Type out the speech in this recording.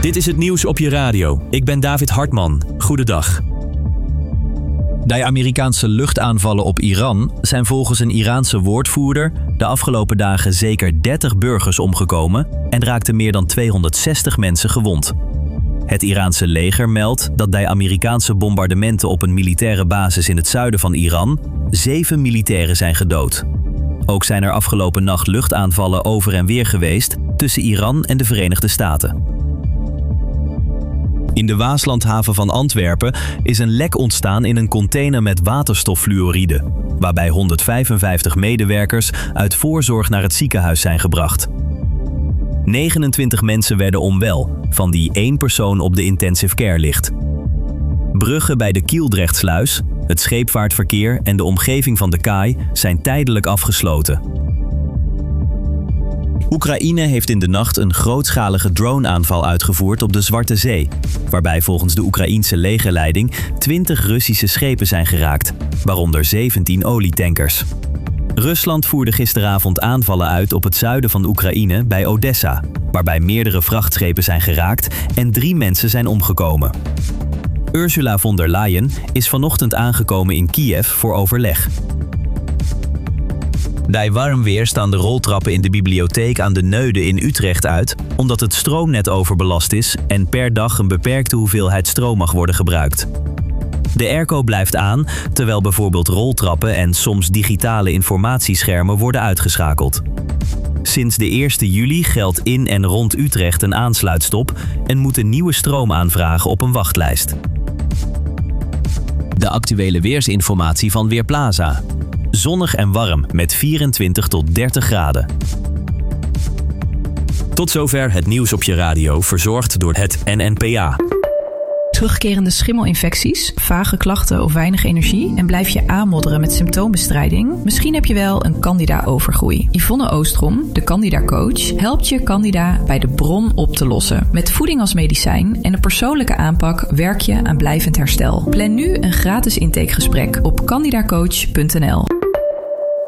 Dit is het nieuws op je radio. Ik ben David Hartman. Goedendag. De Amerikaanse luchtaanvallen op Iran zijn volgens een Iraanse woordvoerder de afgelopen dagen zeker 30 burgers omgekomen en raakten meer dan 260 mensen gewond. Het Iraanse leger meldt dat bij Amerikaanse bombardementen op een militaire basis in het zuiden van Iran 7 militairen zijn gedood. Ook zijn er afgelopen nacht luchtaanvallen over en weer geweest tussen Iran en de Verenigde Staten. In de Waaslandhaven van Antwerpen is een lek ontstaan in een container met waterstoffluoride, waarbij 155 medewerkers uit voorzorg naar het ziekenhuis zijn gebracht. 29 mensen werden onwel, van die 1 persoon op de intensive care ligt. Bruggen bij de Kieldrechtsluis, het scheepvaartverkeer en de omgeving van de kaai zijn tijdelijk afgesloten. Oekraïne heeft in de nacht een grootschalige droneaanval uitgevoerd op de Zwarte Zee, waarbij volgens de Oekraïense legerleiding 20 Russische schepen zijn geraakt, waaronder 17 olietankers. Rusland voerde gisteravond aanvallen uit op het zuiden van Oekraïne bij Odessa, waarbij meerdere vrachtschepen zijn geraakt en 3 mensen zijn omgekomen. Ursula von der Leyen is vanochtend aangekomen in Kiev voor overleg. Bij warm weer staan de roltrappen in de bibliotheek aan de Neude in Utrecht uit, omdat het stroomnet overbelast is en per dag een beperkte hoeveelheid stroom mag worden gebruikt. De airco blijft aan, terwijl bijvoorbeeld roltrappen en soms digitale informatieschermen worden uitgeschakeld. Sinds de 1 juli geldt in en rond Utrecht een aansluitstop en moeten nieuwe stroomaanvragen op een wachtlijst. De actuele weersinformatie van Weerplaza. Zonnig en warm met 24 tot 30 graden. Tot zover het nieuws op je radio, verzorgd door het NNPA. Terugkerende schimmelinfecties, vage klachten of weinig energie en blijf je aanmodderen met symptoombestrijding? Misschien heb je wel een Candida-overgroei. Yvonne Oostrom, de Candida-coach, helpt je Candida bij de bron op te lossen. Met voeding als medicijn en een persoonlijke aanpak werk je aan blijvend herstel. Plan nu een gratis intakegesprek op candidacoach.nl.